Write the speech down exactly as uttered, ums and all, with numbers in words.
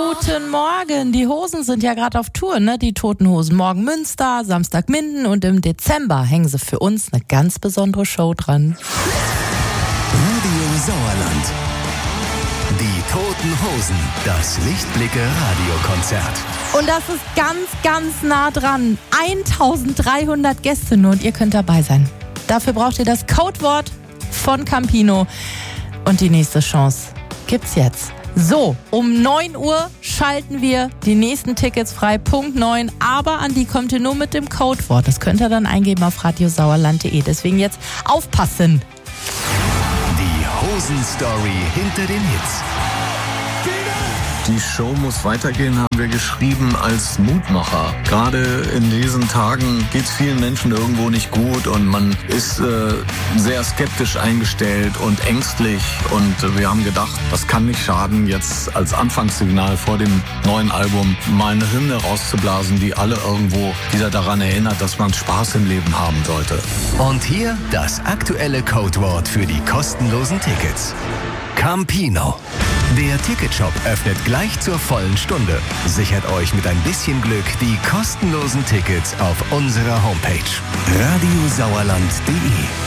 Guten Morgen. Die Hosen sind ja gerade auf Tour, ne? Die Toten Hosen. Morgen Münster, Samstag Minden und im Dezember hängen sie für uns eine ganz besondere Show dran. Radio Sauerland. Die Toten Hosen. Das Lichtblicke Radiokonzert. Und das ist ganz, ganz nah dran. eintausenddreihundert Gäste nur und ihr könnt dabei sein. Dafür braucht ihr das Codewort von Campino. Und die nächste Chance gibt's jetzt. So, um neun Uhr schalten wir die nächsten Tickets frei, Punkt neun. Aber an die kommt ihr nur mit dem Codewort. Das könnt ihr dann eingeben auf radiosauerland punkt de. Deswegen jetzt aufpassen. Die Hosen-Story hinter den Hits. Die Show muss weitergehen, haben wir geschrieben als Mutmacher. Gerade in diesen Tagen geht es vielen Menschen irgendwo nicht gut und man ist äh, sehr skeptisch eingestellt und ängstlich. Und äh, wir haben gedacht, das kann nicht schaden, jetzt als Anfangssignal vor dem neuen Album mal eine Hymne rauszublasen, die alle irgendwo wieder daran erinnert, dass man Spaß im Leben haben sollte. Und hier das aktuelle Codewort für die kostenlosen Tickets. Campino. Der Ticketshop öffnet gleich zur vollen Stunde. Sichert euch mit ein bisschen Glück die kostenlosen Tickets auf unserer Homepage radiosauerland punkt de.